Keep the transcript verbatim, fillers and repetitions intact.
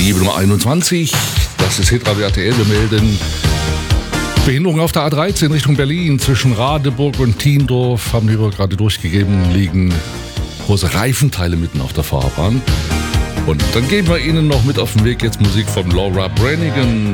sieben Uhr einundzwanzig. Das ist Hitradio R T L. Wir melden Behinderung auf der A dreizehn Richtung Berlin. Zwischen Radeburg und Tiendorf, haben wir gerade durchgegeben, liegen große Reifenteile mitten auf der Fahrbahn. Und dann geben wir Ihnen noch mit auf den Weg jetzt Musik von Laura Branigan.